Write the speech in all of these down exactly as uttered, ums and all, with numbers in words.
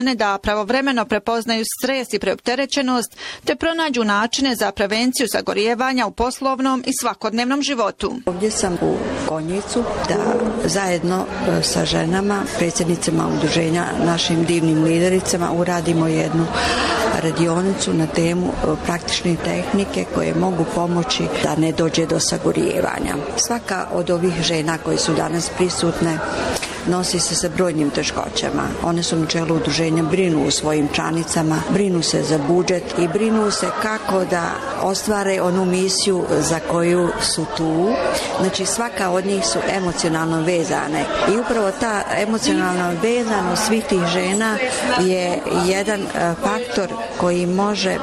da pravovremeno prepoznaju stres i preopterećenost te pronađu načine za prevenciju sagorijevanja u poslovnom i svakodnevnom životu. Ovdje sam u Konjicu da zajedno sa ženama, predsjednicama udruženja, našim divnim lidericama uradimo jednu radionicu na temu praktične tehnike koje mogu pomoći da ne dođe do sagorijevanja. Svaka od ovih žena koje su danas prisutne nosi se sa brojnim teškoćama. One su na čelu udruženja, brinu u svojim članicama, brinu se za budžet i brinu se kako da ostvare onu misiju za koju su tu. Znači svaka od njih su emocionalno vezane i upravo ta emocionalna vezanost svih tih žena je jedan faktor koji može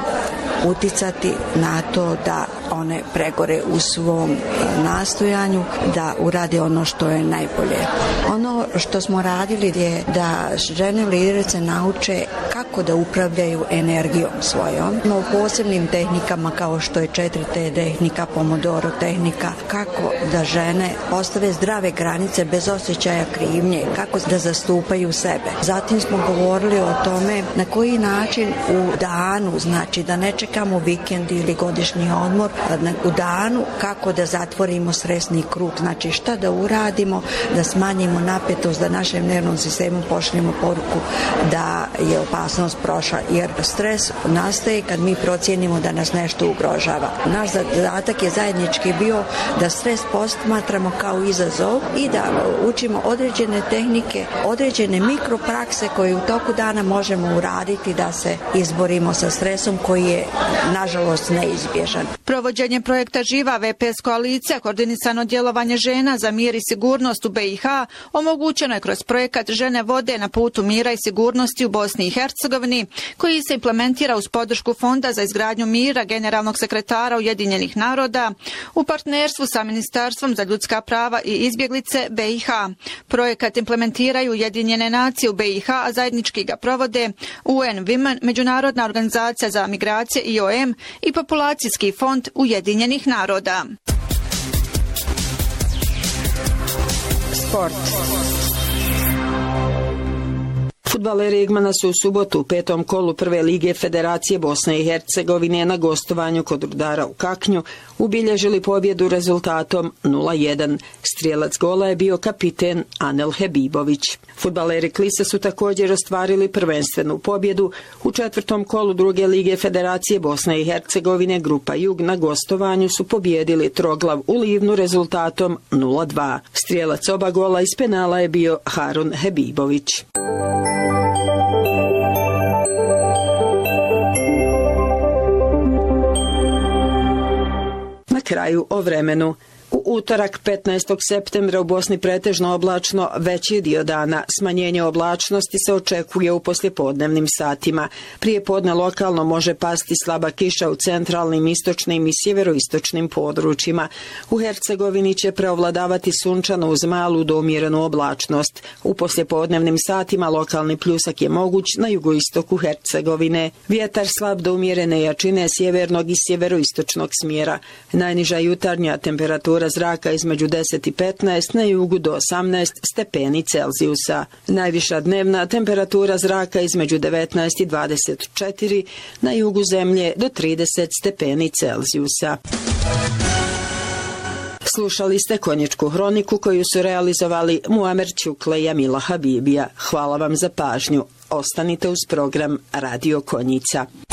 uticati na to da one pregore u svom nastojanju da urade ono što je najbolje. Ono što smo radili je da žene liderice nauče kako da upravljaju energijom svojom. U posebnim tehnikama kao što je četiri T tehnika, Pomodoro tehnika, kako da žene postave zdrave granice bez osjećaja krivnje, kako da zastupaju sebe. Zatim smo govorili o tome na koji način u danu, znači da ne čekamo vikend ili godišnji odmor, u danu kako da zatvorimo stresni krug, znači šta da uradimo, da smanjimo napetost, da našem nervnom sistemu pošaljemo poruku da je opasnost prošla, jer stres nastaje kad mi procijenimo da nas nešto ugrožava. Naš zadatak je zajednički bio da stres posmatramo kao izazov i da učimo određene tehnike, određene mikroprakse koje u toku dana možemo uraditi da se izborimo sa stresom koji je nažalost neizbježan. Provođenje projekta Živa V P S koalicija, koordinisano djelovanje žena za mir i sigurnost u B i H, omogućeno je kroz projekat Žene vode na putu mira i sigurnosti u Bosni i Hercegovini, koji se implementira uz podršku Fonda za izgradnju mira generalnog sekretara Ujedinjenih naroda u partnerstvu sa Ministarstvom za ljudska prava i izbjeglice B i H. Projekat implementiraju Ujedinjene nacije u B i H, a zajednički ga provode U N Women, Međunarodna organizacija za migracije I O M i Populacijski fond Ujedinjenih naroda. Sport. Fudbaleri Igmana su u subotu u petom kolu prve lige Federacije Bosne i Hercegovine na gostovanju kod Rudara u Kaknju ubilježili pobjedu rezultatom nula jedan. Strijelac gola je bio kapiten Anel Hebibović. Fudbaleri Klise su također ostvarili prvenstvenu pobjedu u četvrtom kolu druge lige Federacije Bosne i Hercegovine. Grupa Jug na gostovanju su pobjedili Troglav u Livnu rezultatom nula dva. Strijelac oba gola iz penala je bio Harun Hebibović. Na kraju o vremenu. U utorak petnaestog septembra u Bosni pretežno oblačno, veći dio dana. Smanjenje oblačnosti se očekuje u poslijepodnevnim satima. Prije podne lokalno može pasti slaba kiša u centralnim, istočnim i sjeveroistočnim područjima. U Hercegovini će preovladavati sunčano uz malu do umjerenu oblačnost. U poslijepodnevnim satima lokalni pljusak je moguć na jugoistoku Hercegovine. Vjetar slab do umjerene jačine sjevernog i sjeveroistočnog smjera. Najniža jutarnja temperatura zraka između deset i petnaest, na jugu do osamnaest stepeni Celzijusa. Najviša dnevna temperatura zraka između devetnaest i dvadeset četiri, na jugu zemlje do trideset stepeni Celzijusa. Slušali ste Konjičku hroniku koju su realizovali Muamer Ćukle i Amila Habibija. Hvala vam za pažnju. Ostanite uz program Radio Konjica.